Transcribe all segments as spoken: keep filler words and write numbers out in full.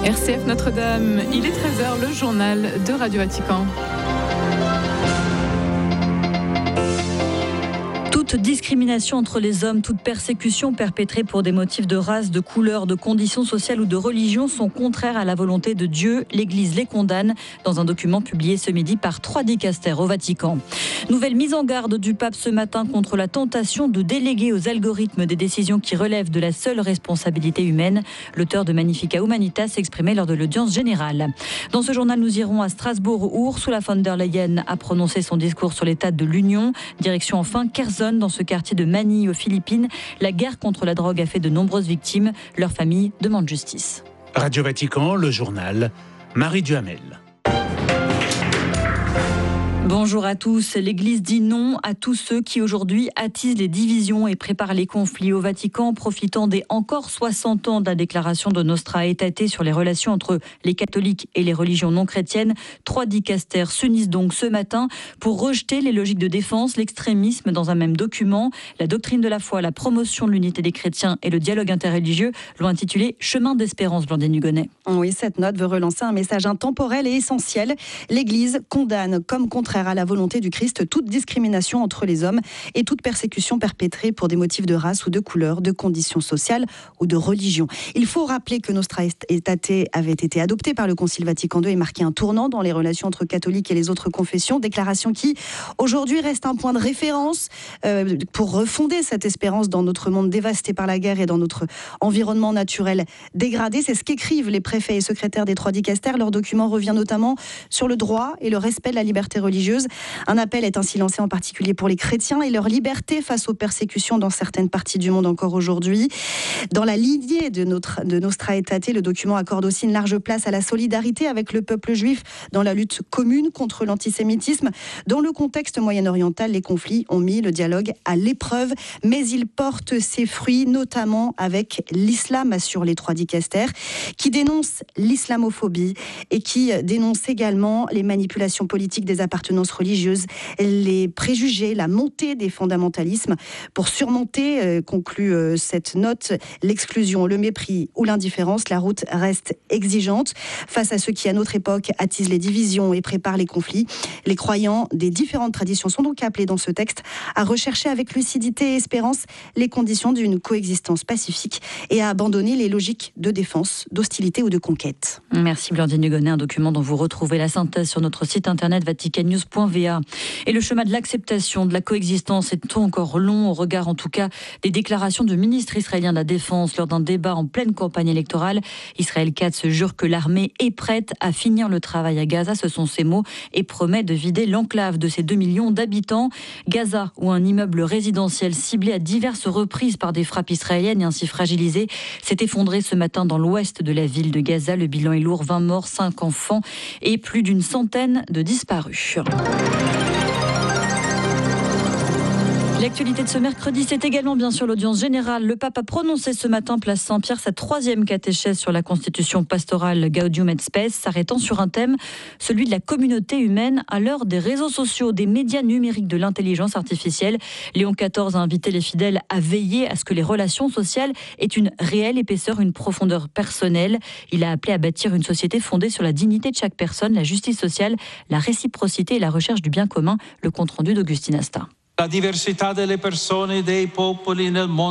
R C F Notre-Dame, il est treize heures, le journal de Radio Vatican. Toute discrimination entre les hommes, toute persécution perpétrée pour des motifs de race, de couleur, de conditions sociales ou de religion sont contraires à la volonté de Dieu. L'Église les condamne dans un document publié ce midi par trois dicastères au Vatican. Nouvelle mise en garde du pape ce matin contre la tentation de déléguer aux algorithmes des décisions qui relèvent de la seule responsabilité humaine. L'auteur de Magnificat Humanitas s'exprimait lors de l'audience générale. Dans ce journal, nous irons à Strasbourg où Ursula von der Leyen a prononcé son discours sur l'état de l'Union. Direction enfin Kherson, dans ce quartier de Manille aux Philippines. La guerre contre la drogue a fait de nombreuses victimes. Leurs familles demandent justice. Radio Vatican, le journal, Marie Duhamel. Bonjour à tous. L'Église dit non à tous ceux qui aujourd'hui attisent les divisions et préparent les conflits au Vatican, profitant des encore soixante ans de la déclaration de Nostra Aetate sur les relations entre les catholiques et les religions non chrétiennes. Trois dicastères s'unissent donc ce matin pour rejeter les logiques de défense, l'extrémisme dans un même document. La doctrine de la foi, la promotion de l'unité des chrétiens et le dialogue interreligieux l'ont intitulé « Chemin d'espérance », Blandine Hugonnet. Oui, cette note veut relancer un message intemporel et essentiel. L'Église condamne comme contraire à la volonté du Christ toute discrimination entre les hommes et toute persécution perpétrée pour des motifs de race ou de couleur, de conditions sociales ou de religion. Il faut rappeler que Nostra Aetate avait été adoptée par le Concile Vatican deux et marqué un tournant dans les relations entre catholiques et les autres confessions. Déclaration qui, aujourd'hui, reste un point de référence euh, pour refonder cette espérance dans notre monde dévasté par la guerre et dans notre environnement naturel dégradé. C'est ce qu'écrivent les préfets et secrétaires des trois dicastères. Leur document revient notamment sur le droit et le respect de la liberté religieuse. Un appel est ainsi lancé en particulier pour les chrétiens et leur liberté face aux persécutions dans certaines parties du monde encore aujourd'hui. Dans la lignée de, notre, de Nostra Aetate, le document accorde aussi une large place à la solidarité avec le peuple juif dans la lutte commune contre l'antisémitisme. Dans le contexte moyen-oriental, les conflits ont mis le dialogue à l'épreuve, mais il porte ses fruits, notamment avec l'islam, assurent les trois dicastères, qui dénoncent l'islamophobie et qui dénoncent également les manipulations politiques des appartenances religieuses, les préjugés, la montée des fondamentalismes. Pour surmonter, euh, conclut euh, cette note, l'exclusion, le mépris ou l'indifférence, la route reste exigeante. Face à ceux qui, à notre époque, attisent les divisions et préparent les conflits, les croyants des différentes traditions sont donc appelés dans ce texte à rechercher avec lucidité et espérance les conditions d'une coexistence pacifique et à abandonner les logiques de défense, d'hostilité ou de conquête. Merci Blandine Hugonnet, un document dont vous retrouvez la synthèse sur notre site internet vaticannews point v a. Et le chemin de l'acceptation, de la coexistence est encore long, au regard en tout cas des déclarations du ministre israélien de la Défense lors d'un débat en pleine campagne électorale. Israël Katz jure que l'armée est prête à finir le travail à Gaza, ce sont ses mots, et promet de vider l'enclave de ses deux millions d'habitants. Gaza, où un immeuble résidentiel ciblé à diverses reprises par des frappes israéliennes et ainsi fragilisé, s'est effondré ce matin dans l'ouest de la ville de Gaza. Le bilan est lourd, vingt morts, cinq enfants et plus d'une centaine de disparus. L'actualité de ce mercredi, c'est également bien sûr l'audience générale. Le pape a prononcé ce matin, place Saint-Pierre, sa troisième catéchèse sur la constitution pastorale Gaudium et Spes, s'arrêtant sur un thème, celui de la communauté humaine à l'heure des réseaux sociaux, des médias numériques, de l'intelligence artificielle. Léon quatorze a invité les fidèles à veiller à ce que les relations sociales aient une réelle épaisseur, une profondeur personnelle. Il a appelé à bâtir une société fondée sur la dignité de chaque personne, la justice sociale, la réciprocité et la recherche du bien commun. Le compte-rendu d'Augustin Asta. La diversité des personnes et des peuples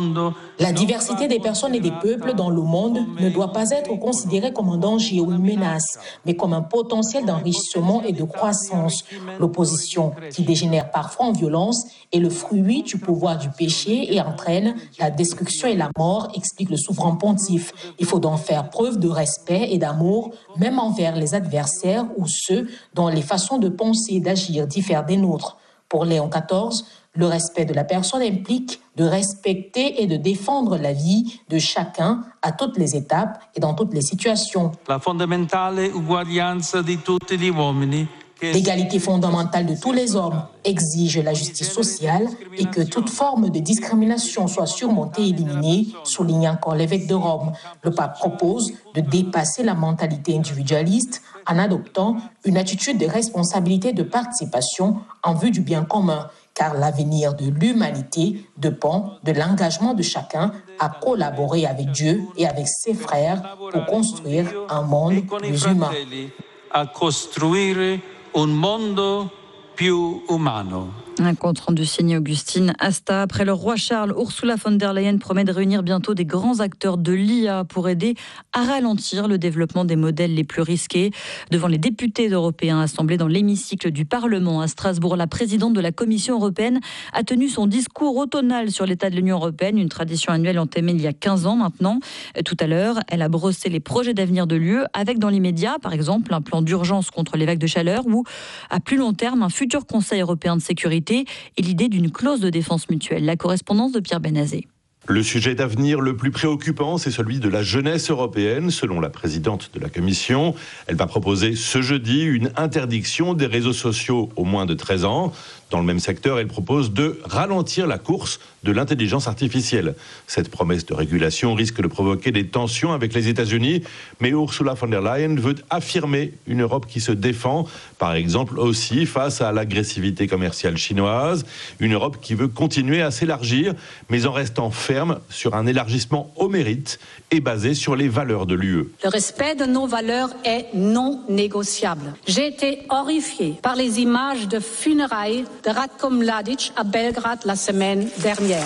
dans le monde ne doit pas être considérée comme un danger ou une menace, mais comme un potentiel d'enrichissement et de croissance. L'opposition, qui dégénère parfois en violence, est le fruit du pouvoir du péché et entraîne la destruction et la mort, explique le souverain pontife. Il faut donc faire preuve de respect et d'amour, même envers les adversaires ou ceux dont les façons de penser et d'agir diffèrent des nôtres. Pour Léon quatorze, le respect de la personne implique de respecter et de défendre la vie de chacun à toutes les étapes et dans toutes les situations. La fondamentale uguaglianza di tutti gli uomini. L'égalité fondamentale de tous les hommes exige la justice sociale et que toute forme de discrimination soit surmontée et éliminée, souligne encore l'évêque de Rome. Le pape propose de dépasser la mentalité individualiste en adoptant une attitude de responsabilité et de participation en vue du bien commun. car l'avenir de l'humanité dépend de l'engagement de chacun à collaborer avec Dieu et avec ses frères pour construire un monde plus humain. A costruire un mondo più umano. Un compte rendu signé Augustine Asta. Après le roi Charles, Ursula von der Leyen promet de réunir bientôt des grands acteurs de l'I A pour aider à ralentir le développement des modèles les plus risqués. Devant les députés européens assemblés dans l'hémicycle du Parlement à Strasbourg, la présidente de la Commission européenne a tenu son discours automnal sur l'état de l'Union européenne, une tradition annuelle entamée il y a quinze ans maintenant. Tout à l'heure, elle a brossé les projets d'avenir de l'U E avec dans l'immédiat, par exemple, un plan d'urgence contre les vagues de chaleur ou, à plus long terme, un futur Conseil européen de sécurité et l'idée d'une clause de défense mutuelle. La correspondance de Pierre Benazé. Le sujet d'avenir le plus préoccupant, c'est celui de la jeunesse européenne, selon la présidente de la Commission. Elle va proposer ce jeudi une interdiction des réseaux sociaux aux moins de treize ans. Dans le même secteur, elle propose de ralentir la course de l'intelligence artificielle. Cette promesse de régulation risque de provoquer des tensions avec les États-Unis, mais Ursula von der Leyen veut affirmer une Europe qui se défend, par exemple aussi face à l'agressivité commerciale chinoise, une Europe qui veut continuer à s'élargir, mais en restant ferme sur un élargissement au mérite et basé sur les valeurs de l'U E. Le respect de nos valeurs est non négociable. J'ai été horrifiée par les images de funérailles de Ratko Mladic à Belgrade la semaine dernière.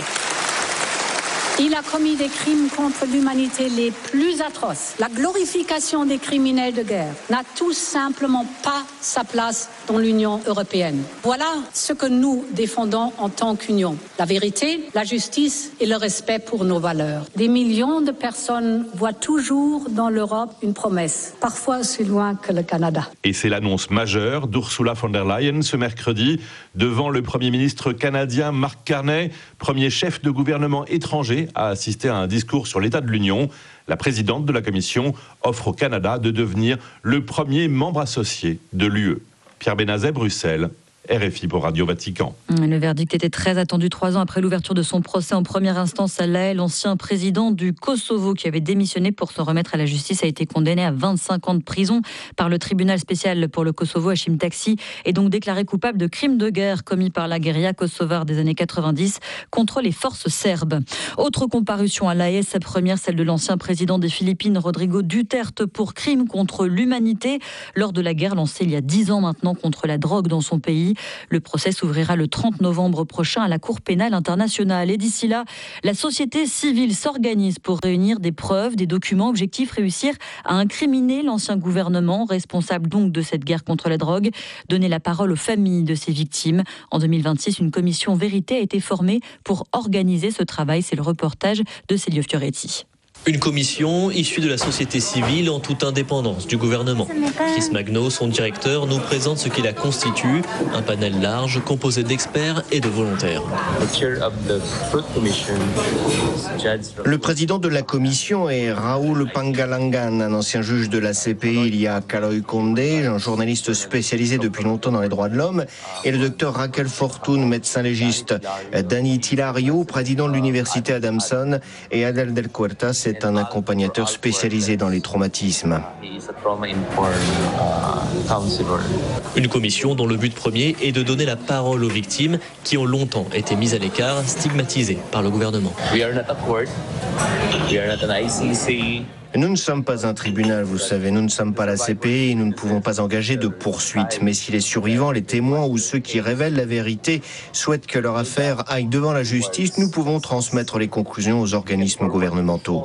Il a commis des crimes contre l'humanité les plus atroces. La glorification des criminels de guerre n'a tout simplement pas sa place dans l'Union européenne. Voilà ce que nous défendons en tant qu'Union. La vérité, la justice et le respect pour nos valeurs. Des millions de personnes voient toujours dans l'Europe une promesse, parfois aussi loin que le Canada. Et c'est l'annonce majeure d'Ursula von der Leyen ce mercredi devant le Premier ministre canadien Mark Carney, premier chef de gouvernement étranger à assister à un discours sur l'état de l'Union. La présidente de la Commission offre au Canada de devenir le premier membre associé de l'U E. Pierre Benazet, Bruxelles. R F I pour Radio Vatican. Le verdict était très attendu trois ans après l'ouverture de son procès en première instance à La Haye. L'ancien président du Kosovo qui avait démissionné pour se remettre à la justice a été condamné à vingt-cinq ans de prison par le tribunal spécial pour le Kosovo, Hashim Taksi, et donc déclaré coupable de crimes de guerre commis par la guérilla kosovare des années quatre-vingt-dix contre les forces serbes. Autre comparution à La Haye, sa première, celle de l'ancien président des Philippines, Rodrigo Duterte, pour crimes contre l'humanité lors de la guerre lancée il y a dix ans maintenant contre la drogue dans son pays. Le procès s'ouvrira le trente novembre prochain à la Cour pénale internationale. Et d'ici là, la société civile s'organise pour réunir des preuves, des documents, objectif réussir à incriminer l'ancien gouvernement, responsable donc de cette guerre contre la drogue, donner la parole aux familles de ces victimes. En deux mille vingt-six, une commission vérité a été formée pour organiser ce travail. C'est le reportage de Célio Fioretti. Une commission issue de la société civile en toute indépendance du gouvernement. Chris Magno, son directeur, nous présente ce qui la constitue, un panel large composé d'experts et de volontaires. Le président de la commission est Raoul Pangalangan, un ancien juge de la C P I. Il y a Kaloy Condé, un journaliste spécialisé depuis longtemps dans les droits de l'homme, et le docteur Raquel Fortune, médecin légiste. Danny Tilario, président de l'université Adamson, et Adel Del Cuerta, c'est un accompagnateur spécialisé dans les traumatismes. Une commission dont le but premier est de donner la parole aux victimes qui ont longtemps été mises à l'écart, stigmatisées par le gouvernement. Nous ne sommes pas un tribunal, vous savez, nous ne sommes pas la C P I et nous ne pouvons pas engager de poursuites. Mais si les survivants, les témoins ou ceux qui révèlent la vérité souhaitent que leur affaire aille devant la justice, nous pouvons transmettre les conclusions aux organismes gouvernementaux.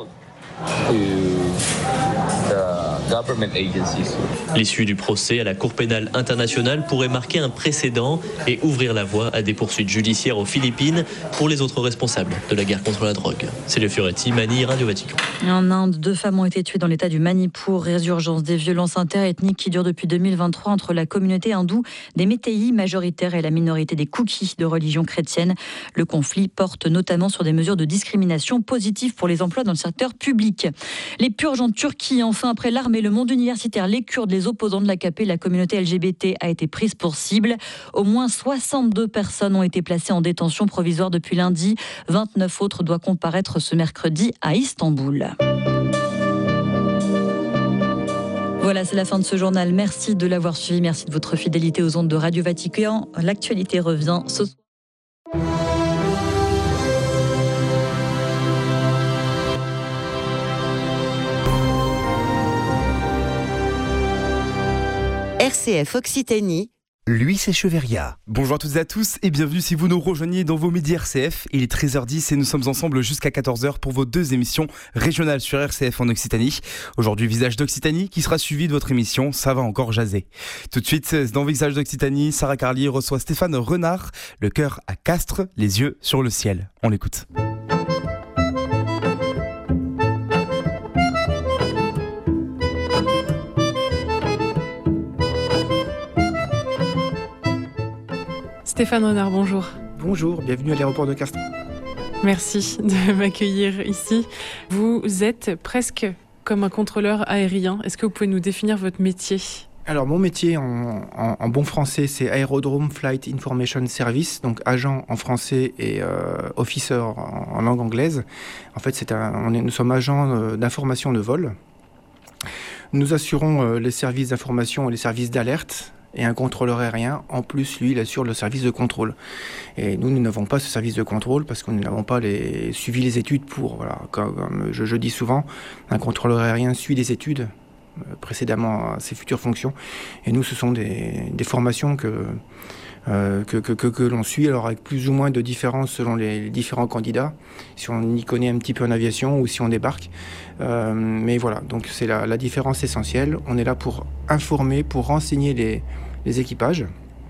L'issue du procès à la Cour pénale internationale pourrait marquer un précédent et ouvrir la voie à des poursuites judiciaires aux Philippines pour les autres responsables de la guerre contre la drogue. C'est le Fioretti, Mani, Radio Vatican. En Inde, deux femmes ont été tuées dans l'état du Manipur. Résurgence des violences interethniques qui durent depuis deux mille vingt-trois entre la communauté hindoue des Météis majoritaires et la minorité des Kooks de religion chrétienne. Le conflit porte notamment sur des mesures de discrimination positives pour les emplois dans le secteur public. Les purges en Turquie, enfin, après l'armée, le monde universitaire, les Kurdes, les opposants de l'A K P, la communauté L G B T a été prise pour cible. Au moins soixante-deux personnes ont été placées en détention provisoire depuis lundi. vingt-neuf autres doivent comparaître ce mercredi à Istanbul. Voilà, c'est la fin de ce journal. Merci de l'avoir suivi. Merci de votre fidélité aux ondes de Radio Vatican. L'actualité revient ce soir. R C F Occitanie, lui, c'est Cheveria. Bonjour à toutes et à tous et bienvenue si vous nous rejoignez dans vos midis R C F. Il est treize heures dix et nous sommes ensemble jusqu'à quatorze heures pour vos deux émissions régionales sur R C F en Occitanie. Aujourd'hui, Visage d'Occitanie qui sera suivi de votre émission Ça va encore jaser. Tout de suite, dans Visage d'Occitanie, Sarah Carlier reçoit Stéphane Renard, le cœur à Castres, les yeux sur le ciel. On l'écoute. Stéphane Renard, bonjour. Bonjour, bienvenue à l'aéroport de Castres. Merci de m'accueillir ici. Vous êtes presque comme un contrôleur aérien. Est-ce que vous pouvez nous définir votre métier ? Alors mon métier en, en, en bon français, c'est Aerodrome Flight Information Service, donc agent en français et euh, officer en, en langue anglaise. En fait, c'est un, on est, nous sommes agents euh, d'information de vol. Nous assurons euh, les services d'information et les services d'alerte. Et un contrôleur aérien, en plus, lui, il assure le service de contrôle. Et nous, nous n'avons pas ce service de contrôle parce que nous n'avons pas les, suivi les études pour. Voilà, comme, comme je, je dis souvent, un contrôleur aérien suit les études euh, précédemment à ses futures fonctions. Et nous, ce sont des, des formations que, euh, que, que, que, que l'on suit, alors avec plus ou moins de différences selon les, les différents candidats, si on y connaît un petit peu en aviation ou si on débarque. Euh, mais voilà, donc c'est la, la différence essentielle. On est là pour informer, pour renseigner les, les équipages.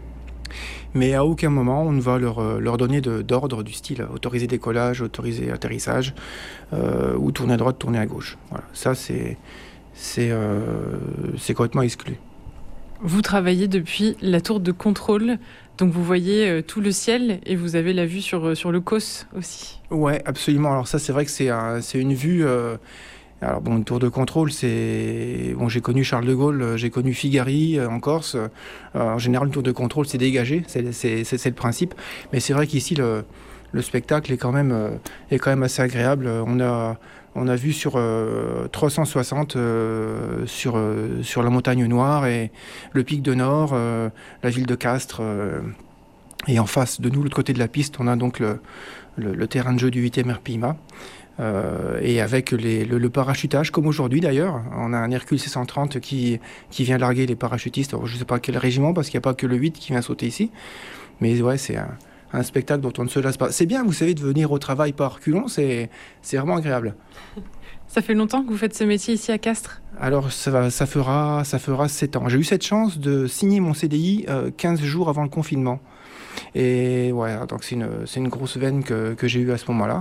Mais à aucun moment, on ne va leur, leur donner de, d'ordre du style autoriser décollage, autoriser atterrissage, euh, ou tourner à droite, tourner à gauche. Voilà, ça, c'est, c'est, euh, c'est complètement exclu. Vous travaillez depuis la tour de contrôle, donc vous voyez euh, tout le ciel et vous avez la vue sur, sur le C O S aussi. Ouais, absolument. Alors ça, c'est vrai que c'est, un, c'est une vue... Euh, alors bon, une tour de contrôle, c'est... Bon, j'ai connu Charles de Gaulle, j'ai connu Figari euh, en Corse. Euh, en général, une tour de contrôle, c'est dégagé, c'est, c'est, c'est, c'est le principe. Mais c'est vrai qu'ici, le, le spectacle est quand même, euh, est quand même assez agréable. On a... On a vu sur euh, trois cent soixante euh, sur, euh, sur la montagne Noire et le pic de Nord, euh, la ville de Castres. Euh, et en face de nous, l'autre côté de la piste, on a donc le, le, le terrain de jeu du huitième R P I M A. Euh, et avec les, le, le parachutage, comme aujourd'hui d'ailleurs. On a un Hercule C cent trente qui, qui vient larguer les parachutistes. Alors, je ne sais pas quel régiment, parce qu'il n'y a pas que le huit qui vient sauter ici. Mais ouais, c'est un... un spectacle dont on ne se lasse pas. C'est bien, vous savez, de venir au travail par reculons, c'est, c'est vraiment agréable. Ça fait longtemps que vous faites ce métier ici à Castres ? Alors, ça, va, ça, fera, ça fera sept ans. J'ai eu cette chance de signer mon C D I euh, quinze jours avant le confinement. Et ouais, donc c'est une, c'est une grosse veine que, que j'ai eue à ce moment-là.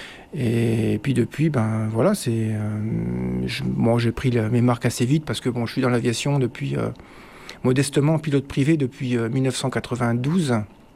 Et puis depuis, ben voilà, c'est, euh, je, bon, j'ai pris la, mes marques assez vite parce que bon, je suis dans l'aviation depuis, euh, modestement, pilote privé depuis euh, dix-neuf cent quatre-vingt-douze.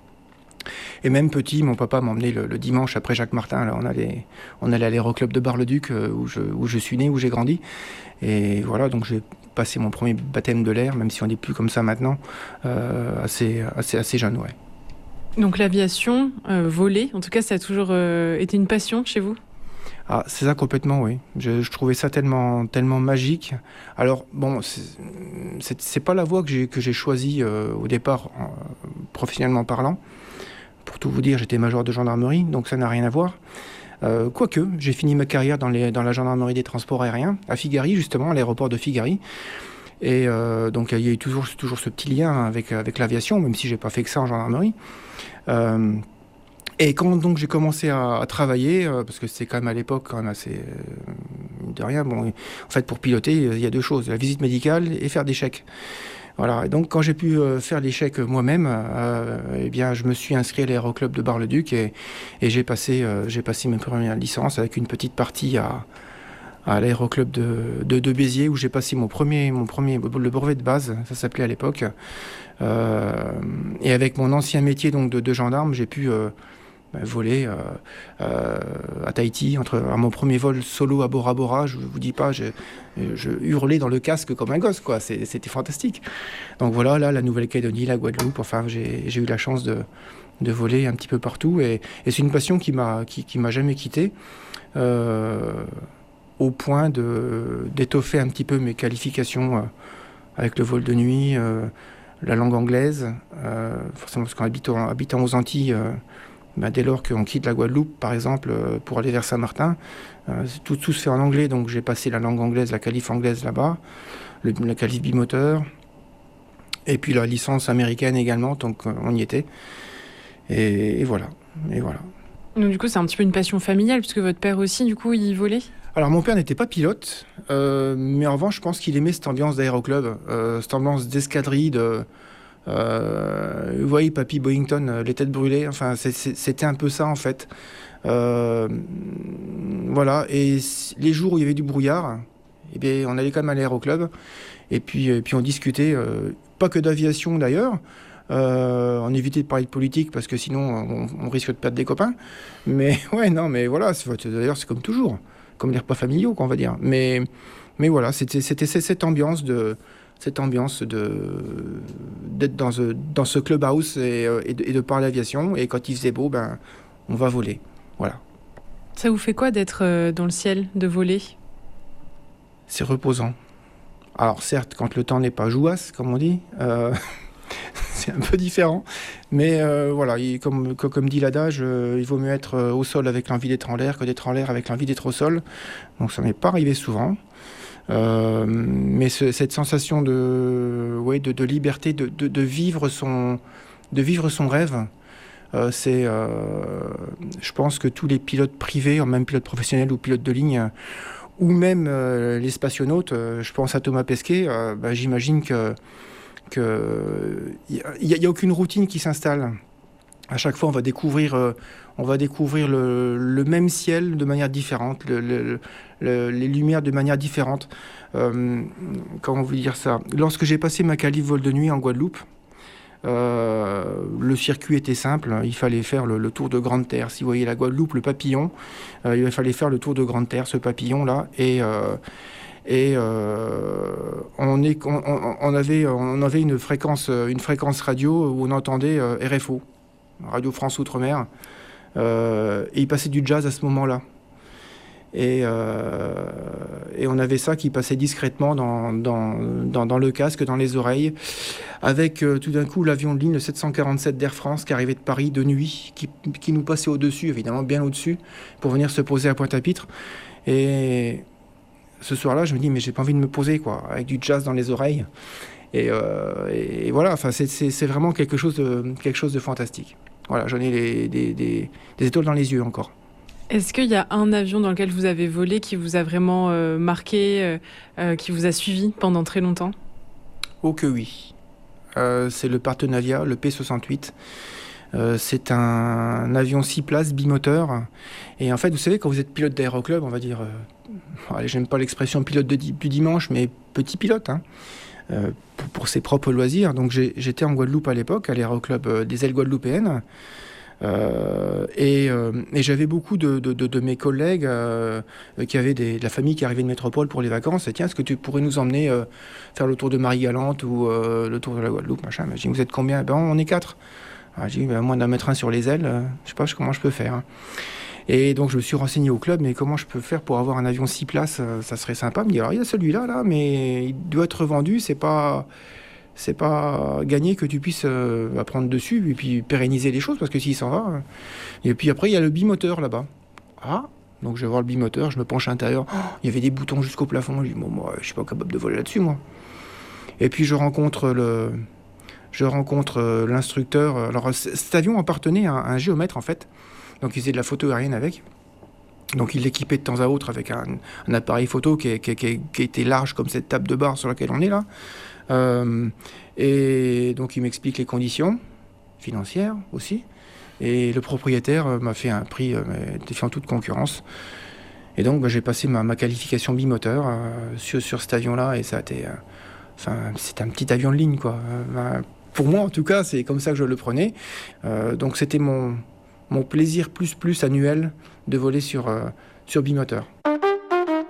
Et même petit, mon papa m'emmenait le, le dimanche après Jacques Martin. Là, on allait, on allait à l'aéroclub de Bar-le-Duc euh, où, je, où je suis né, où j'ai grandi. Et voilà, donc j'ai passé mon premier baptême de l'air, même si on n'est plus comme ça maintenant, euh, assez, assez, assez jeune, ouais. Donc l'aviation, euh, voler, en tout cas, ça a toujours euh, été une passion chez vous ? Ah, c'est ça complètement, oui. Je, je trouvais ça tellement, tellement magique. Alors, bon, c'est, c'est, c'est pas la voie que j'ai, que j'ai choisie euh, au départ, euh, professionnellement parlant. Pour tout vous dire, j'étais major de gendarmerie, donc ça n'a rien à voir. Euh, quoique, j'ai fini ma carrière dans, les, dans la gendarmerie des transports aériens, à Figari, justement, à l'aéroport de Figari. Et euh, donc, il y a eu toujours, toujours ce petit lien avec, avec l'aviation, même si j'ai pas fait que ça en gendarmerie. Euh, et quand donc j'ai commencé à, à travailler, euh, parce que c'était quand même à l'époque quand même assez euh, de rien. Bon, en fait, pour piloter, il y a deux choses, la visite médicale et faire des chèques. Voilà. Et donc, quand j'ai pu euh, faire les chèques moi-même, euh, eh bien, je me suis inscrit à l'aéroclub de Bar-le-Duc et, et j'ai passé, euh, j'ai passé mes premières licences avec une petite partie à à l'aéroclub de, de, de Béziers où j'ai passé mon premier, mon premier, le brevet de base, ça s'appelait à l'époque. Euh, et avec mon ancien métier donc de, de gendarme, j'ai pu euh, voler euh, euh, à Tahiti, entre, à mon premier vol solo à Bora Bora. Je vous dis pas, je, je hurlais dans le casque comme un gosse, quoi. C'est, c'était fantastique. Donc voilà, là, la Nouvelle-Calédonie, la Guadeloupe, enfin, j'ai, j'ai eu la chance de, de voler un petit peu partout. Et, et c'est une passion qui m'a, qui, qui m'a jamais quitté. Euh, au point de, d'étoffer un petit peu mes qualifications euh, avec le vol de nuit, euh, la langue anglaise, euh, forcément parce qu'en habitant, habitant aux Antilles, euh, bah, dès lors qu'on quitte la Guadeloupe, par exemple, euh, pour aller vers Saint-Martin, euh, tout, tout se fait en anglais, donc j'ai passé la langue anglaise, la qualif anglaise là-bas, le, la qualif bimoteur, Et puis la licence américaine également, donc on y était. Et, et voilà. Et voilà. Donc du coup, c'est un petit peu une passion familiale, puisque votre père aussi, du coup, il volait ? Alors mon père n'était pas pilote, euh, mais en revanche, je pense qu'il aimait cette ambiance d'aéroclub, euh, cette ambiance d'escadrille, de... Euh, vous voyez, Papy Boyington, euh, les têtes brûlées, enfin, c'est, c'est, c'était un peu ça, en fait. Euh, voilà, et les jours où il y avait du brouillard, eh bien, on allait quand même à l'aéroclub, et puis, et puis on discutait, euh, pas que d'aviation d'ailleurs, euh, on évitait de parler de politique, parce que sinon, on, on risque de perdre des copains, mais ouais, non, mais voilà, c'est, d'ailleurs, c'est comme toujours, comme les repas familiaux, quoi, on va dire, mais, mais voilà, c'était, c'était cette ambiance de... cette ambiance de, d'être dans ce, dans ce clubhouse et, et, de, et de parler aviation. Et quand il faisait beau, ben, on va voler. Voilà. Ça vous fait quoi d'être dans le ciel, de voler ? C'est reposant. Alors certes, quand le temps n'est pas jouasse, comme on dit, euh, c'est un peu différent. Mais euh, voilà, il, comme, comme dit l'adage, euh, il vaut mieux être au sol avec l'envie d'être en l'air que d'être en l'air avec l'envie d'être au sol. Donc ça m'est pas arrivé souvent. Euh, mais ce, cette sensation de, ouais, de, de liberté, de, de, de, vivre son, de vivre son rêve, euh, c'est, euh, je pense que tous les pilotes privés, même pilotes professionnels ou pilotes de ligne, ou même euh, les spationautes, euh, je pense à Thomas Pesquet, euh, bah, j'imagine que que il y, y a aucune routine qui s'installe. À chaque fois, on va découvrir, euh, on va découvrir le, le même ciel de manière différente, le, le, le, les lumières de manière différente. Euh, comment vous dire ça ? Lorsque j'ai passé ma qualif vol de nuit en Guadeloupe, euh, le circuit était simple. Il fallait faire le, le tour de Grande Terre. Si vous voyez la Guadeloupe, le papillon, euh, il fallait faire le tour de Grande Terre, ce papillon-là. Et euh, Et euh, on, est, on, on, avait, on avait une fréquence, une fréquence radio où on entendait euh, R F O. Radio France Outre-mer, euh, et il passait du jazz à ce moment-là. Et, euh, et on avait ça qui passait discrètement dans, dans, dans, dans le casque, dans les oreilles, avec euh, tout d'un coup l'avion de ligne, le sept cent quarante-sept d'Air France, qui arrivait de Paris de nuit, qui, qui nous passait au-dessus, évidemment bien au-dessus, pour venir se poser à Pointe-à-Pitre. Et ce soir-là, je me dis, mais j'ai pas envie de me poser, quoi, avec du jazz dans les oreilles. Et, euh, et voilà, enfin, c'est, c'est, c'est vraiment quelque chose de, quelque chose de fantastique. Voilà, j'en ai les, des, des, des étoiles dans les yeux encore. Est-ce qu'il y a un avion dans lequel vous avez volé qui vous a vraiment euh, marqué, euh, euh, qui vous a suivi pendant très longtemps ? Oh que oui. Euh, c'est le Partenavia, le P soixante-huit. Euh, c'est un, un avion six places, bimoteur. Et en fait, vous savez, quand vous êtes pilote d'aéroclub, on va dire... Euh, allez, j'aime pas l'expression pilote de, du dimanche, mais petit pilote, hein. Euh, pour, pour ses propres loisirs. Donc j'ai, j'étais en Guadeloupe à l'époque, à l'aéroclub euh, des ailes guadeloupéennes, euh, et, euh, et j'avais beaucoup de, de, de, de mes collègues euh, qui avaient des, de la famille qui arrivait de métropole pour les vacances. Et tiens, est-ce que tu pourrais nous emmener euh, faire le tour de Marie-Galante ou euh, le tour de la Guadeloupe, machin. J'ai dit, vous êtes combien ? Ben on est quatre. Ah, j'ai dit, ben, moins d'en mettre un sur les ailes, euh, je sais pas comment je peux faire. Hein. Et donc je me suis renseigné au club, mais comment je peux faire pour avoir un avion six places, ça serait sympa. Il me dit, alors il y a celui-là, là, mais il doit être vendu, c'est pas, c'est pas gagné que tu puisses euh, prendre dessus et puis pérenniser les choses, parce que s'il s'en va... Euh... Et puis après, il y a le bimoteur là-bas. Ah, donc je vais voir le bimoteur, je me penche à l'intérieur, oh, il y avait des boutons jusqu'au plafond, je dis, bon, moi, je suis pas capable de voler là-dessus, moi. Et puis je rencontre le... Je rencontre euh, l'instructeur. Alors cet avion appartenait à un, à un géomètre, en fait. Donc il faisait de la photo aérienne avec. Donc il l'équipait de temps à autre avec un, un appareil photo qui, qui, qui, qui était large comme cette table de bar sur laquelle on est là. Euh, et donc il m'explique les conditions financières aussi. Et le propriétaire m'a fait un prix euh, défiant toute concurrence. Et donc bah, j'ai passé ma, ma qualification bimoteur euh, sur, sur cet avion-là. Et ça a été... Euh, enfin, c'était un petit avion de ligne, quoi. Euh, pour moi, en tout cas, c'est comme ça que je le prenais. Euh, donc c'était mon... mon plaisir plus plus annuel de voler sur, euh, sur bimoteur.